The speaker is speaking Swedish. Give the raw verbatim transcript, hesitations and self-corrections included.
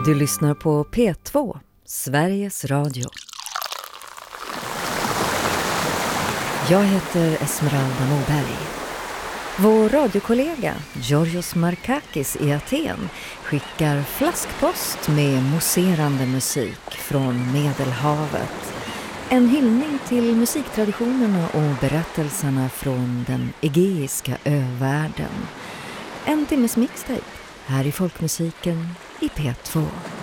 Du lyssnar på P två, Sveriges Radio. Jag heter Esmeralda Moberg. Vår radiokollega Georgios Markakis i Aten skickar flaskpost med mousserande musik från Medelhavet. En hyllning till musiktraditionerna och berättelserna från den egeiska övärlden. En timmes mixtape här i folkmusiken i P två.